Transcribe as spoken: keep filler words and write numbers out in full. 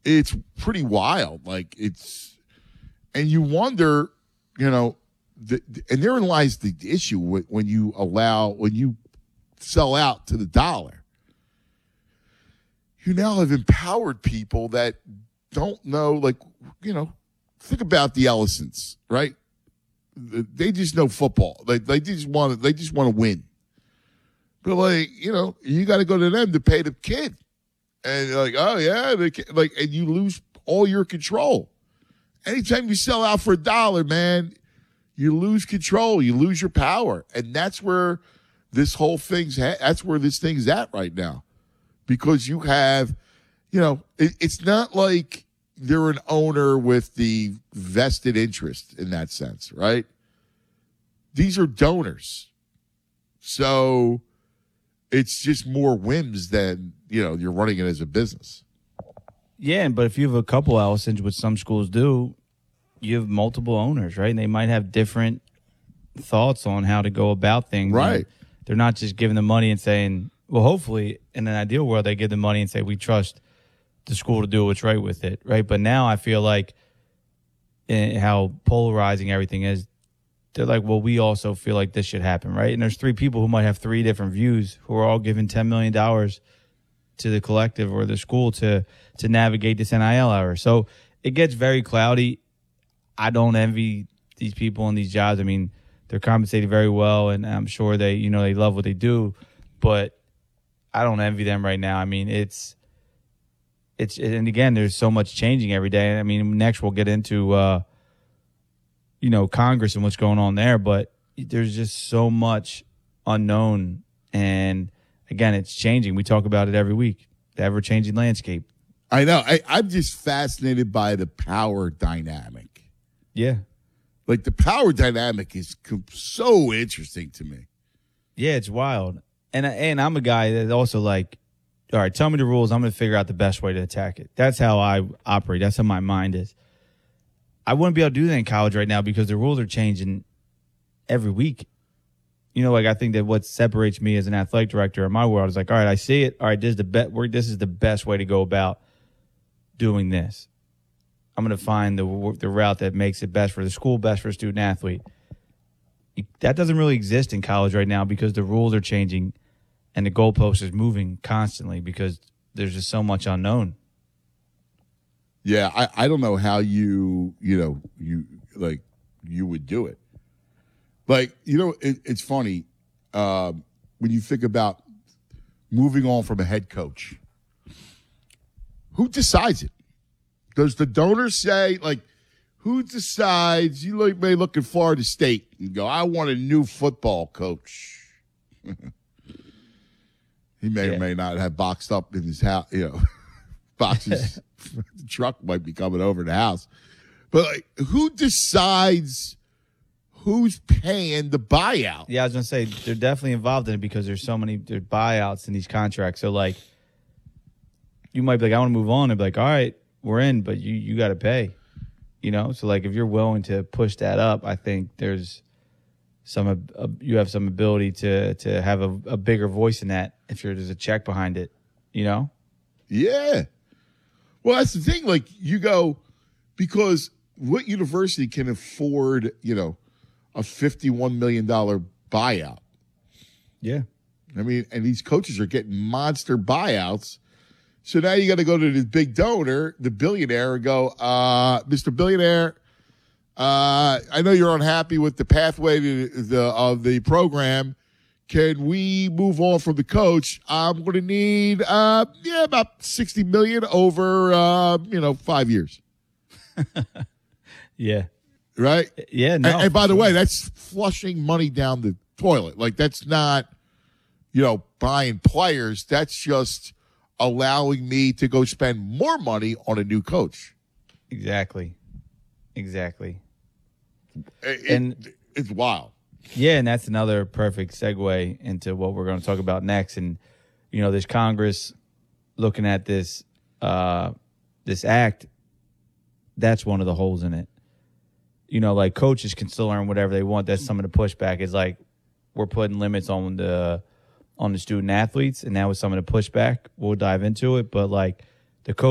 it's pretty wild. Like it's, and you wonder, you know, the, and therein lies the issue when you allow, when you sell out to the dollar. You now have empowered people that don't know, like, you know, think about the Ellisons, right? They just know football. They they just want to, they just want to win. But like, you know, you got to go to them to pay the kid. And you're like, oh yeah, the kid, like, and you lose all your control. Anytime you sell out for a dollar, man, you lose control. You lose your power. And that's where this whole thing's, ha- that's where this thing's at right now. Because you have, you know, it, it's not like they're an owner with the vested interest in that sense, right? These are donors. So it's just more whims than, you know, you're running it as a business. Yeah, but if you have a couple Ellisons, which some schools do, you have multiple owners, right? And they might have different thoughts on how to go about things. Right. And they're not just giving the money and saying, well, hopefully in an ideal world, they give the money and say, we trust the school to do what's right with it, right? But now I feel like eh, how polarizing everything is, they're like, well, we also feel like this should happen, right? And there's three people who might have three different views who are all giving ten million dollars to the collective or the school to to navigate this N I L era. So it gets very cloudy. I don't envy these people in these jobs. I mean, they're compensated very well, and I'm sure they, you know, they love what they do, but I don't envy them right now. I mean, it's it's and again, there's so much changing every day. I mean, next we'll get into uh, you know, Congress and what's going on there, but there's just so much unknown, and again, it's changing. We talk about it every week, the ever-changing landscape. I know. I, I'm just fascinated by the power dynamic. Yeah. Like, the power dynamic is so interesting to me. Yeah, it's wild. And, and I'm a guy that also like, all right, tell me the rules. I'm going to figure out the best way to attack it. That's how I operate. That's how my mind is. I wouldn't be able to do that in college right now because the rules are changing every week. You know, like I think that what separates me as an athletic director in my world is like, all right, I see it. All right, this is the be- this is the best way to go about doing this. I'm going to find the the route that makes it best for the school, best for the student athlete. That doesn't really exist in college right now because the rules are changing and the goalpost is moving constantly because there's just so much unknown. Yeah, I, I don't know how you, you know, you like you would do it. Like, you know, it, it's funny uh, when you think about moving on from a head coach. Who decides it? Does the donor say, like, who decides? You like, may look at Florida State and go, I want a new football coach. He may yeah. or may not have boxed up in his house, you know, boxes. The truck might be coming over the house. But, like, who decides who's paying the buyout? Yeah, I was going to say, they're definitely involved in it because there's so many there's buyouts in these contracts. So, like, you might be like, I want to move on. And be like, all right, we're in, but you, you got to pay. You know? So, like, if you're willing to push that up, I think there's some uh, you have some ability to to have a, a bigger voice in that if you're, there's a check behind it, you know? Yeah. Well, that's the thing. Like, you go, because what university can afford, you know, a fifty-one million dollars buyout? Yeah. I mean, and these coaches are getting monster buyouts. So now you got to go to the big donor, the billionaire, and go, uh, Mister Billionaire, uh, I know you're unhappy with the pathway to the, of the program. Can we move on from the coach? I'm going to need, uh, yeah, about sixty million dollars over, uh, you know, five years. Yeah. Right? Yeah. No, and, and by the sure. way, that's flushing money down the toilet. Like, that's not, you know, buying players. That's just allowing me to go spend more money on a new coach. Exactly. Exactly. It, and it, it's wild. Yeah, and that's another perfect segue into what we're going to talk about next. And, you know, this Congress looking at this uh, this act, that's one of the holes in it. You know, like, coaches can still earn whatever they want. That's some of the pushback is like, we're putting limits on the on the student athletes, and that was some of the pushback. We'll dive into it, but like the coach